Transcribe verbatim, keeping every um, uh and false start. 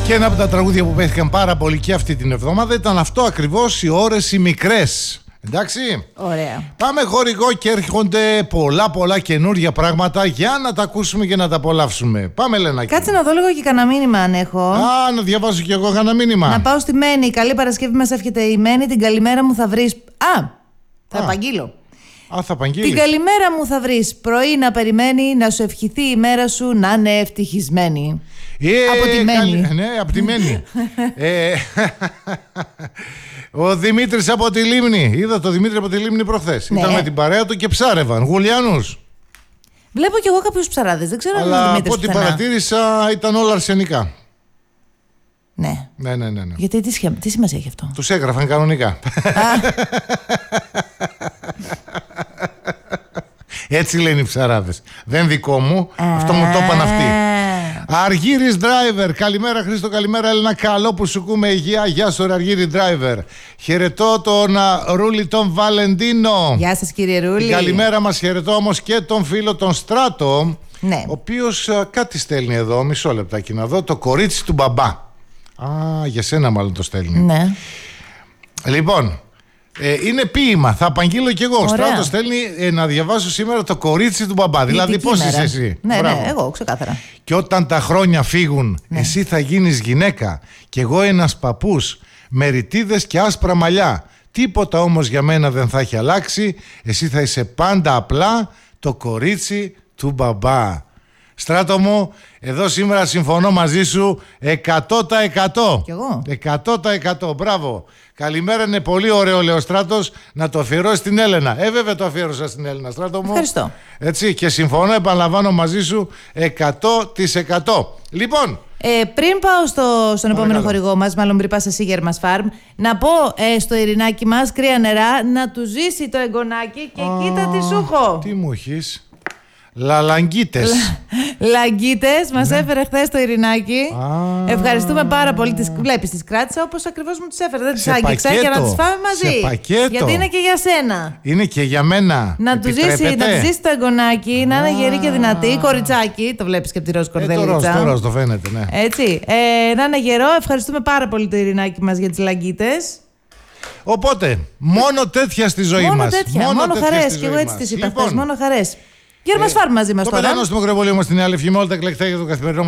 Και ένα από τα τραγούδια που παίχθηκαν πάρα πολύ και αυτή την εβδομάδα ήταν αυτό ακριβώς, οι ώρες οι μικρές. Εντάξει. Ωραία. Πάμε χορηγό και έρχονται πολλά πολλά καινούργια πράγματα για να τα ακούσουμε και να τα απολαύσουμε. Πάμε, Λενάκη. Κάτσε να δω λίγο και κανένα μήνυμα αν έχω. Α, να διαβάσω κι εγώ κανένα μήνυμα. Να πάω στη Μένη. Καλή Παρασκευή, μας εύχεται η Μένη. Την καλημέρα μου θα βρεις. Α, θα Α. απαγγείλω. Α, θα απαγγείλει. Την καλημέρα μου θα βρεις. Πρωί να περιμένει, να σου ευχηθεί η μέρα σου να είναι ευτυχισμένη. Ε, από τη Μένη. καλη... Ναι, από τη Μένη. ε, ο Δημήτρης από τη Λίμνη. Είδα το Δημήτρη από τη Λίμνη προχθές. Ναι. Ήταν με την παρέα του και ψάρευαν. Γουλιανούς. Βλέπω κι εγώ κάποιους ψαράδες. Δεν ξέρω αν είναι Αλλά ο από Δημήτρης ό,τι πουθενά. παρατήρησα ήταν όλα αρσενικά. Ναι. Ναι, ναι, ναι, ναι. Γιατί τι, σχε... τι σημασία έχει αυτό? Τους έγραφαν κανονικά. Έτσι λένε οι ψαράδες. Δεν δικό μου. Αυτό μου το είπαν αυτοί. Αργύρης Driver. Καλημέρα Χρήστο, καλημέρα Έλληνα. Καλό που σου ακούμε, υγεία. Γεια σου Αργύρη Driver. Χαιρετώ τον α, Ρούλη τον Βαλεντίνο. Γεια σας κύριε Ρούλη. Την καλημέρα μας χαιρετώ όμως και τον φίλο τον Στράτο. Ναι. Ο οποίος α, κάτι στέλνει εδώ. Μισό λεπτάκι να δω. Το κορίτσι του μπαμπά. Α, για σένα μάλλον το στέλνει. Ναι. Λοιπόν, ε, είναι ποίημα. Θα απαγγείλω κι εγώ. Ο Ωραία. Στράτος στέλνει ε, να διαβάσω σήμερα το κορίτσι του μπαμπά. Δηλαδή, Ποιητική πώς μέρα. είσαι εσύ? Ναι, Μπράβο. ναι, εγώ ξεκάθαρα. Και όταν τα χρόνια φύγουν, Ναι. εσύ θα γίνεις γυναίκα. Κι εγώ ένας παππούς, με ρητίδες και άσπρα μαλλιά. Τίποτα όμως για μένα δεν θα έχει αλλάξει. Εσύ θα είσαι πάντα απλά το κορίτσι του μπαμπά. Στράτο μου, εδώ σήμερα συμφωνώ μαζί σου εκατό τοις εκατό. Κι εγώ. εκατό τοις εκατό. Μπράβο. Καλημέρα, είναι πολύ ωραίο, λέει ο Στράτος, να το αφιερώσει στην Έλενα. Ε, βέβαια το αφιέρωσα στην Έλενα, Στράτο μου. Ευχαριστώ. Έτσι, και συμφωνώ, επαναλαμβάνω μαζί σου εκατό τοις εκατό. Λοιπόν, Ε, πριν πάω στο, στον επόμενο χορηγό μας, μάλλον πριν πας σε Σίγερμας Farm, να πω ε, στο Ειρηνάκι μας, κρύα νερά, να του ζήσει το εγγονάκι και κοίτα τι σου έχω. τι μου έχεις? Λαλαγκίτες. Λαγκίτες, μας έφερε χθες το Ειρηνάκι. Α. Ευχαριστούμε πάρα πολύ. Τις βλέπεις, τις κράτησα όπως ακριβώς μου τις έφερε. Δεν τις Σε άγγιξα για να πακέτο. τις φάμε μαζί. Σε πακέτο. Γιατί είναι και για σένα. Είναι και για μένα. Να του ζήσει, Επιτρέπετε? να του ζήσει το εγγονάκι, να είναι γερή και δυνατή. Κοριτσάκι, το βλέπεις και από τη ροζ Ε, το κορδελίτσα. ροζ, το ροζ, το φαίνεται, ναι. Έτσι. Ε, να είναι γερό. Ευχαριστούμε πάρα πολύ το Ειρηνάκι μας για τις λαγκίτες. Οπότε, μόνο τέτοια στη ζωή Μόνο μας. τέτοια. Μόνο, τέτοια χαρές. στη Και εγώ ζωή έτσι μας. τις είπα Λοιπόν, χθες. Μόνο χαρές. Γέρμας Φάρμ μαζί μας το τώρα. πετάνω στο μικροβολίο μας στην άλλη ευχή με όλα τα εκλεκτά για το καθημερινό